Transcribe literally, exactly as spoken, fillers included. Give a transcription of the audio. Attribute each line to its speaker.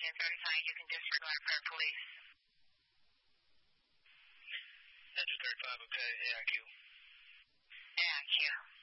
Speaker 1: ten thirty-five, you can disregard for police.
Speaker 2: Engine thirty-five, okay, A I Q.
Speaker 1: A I Q.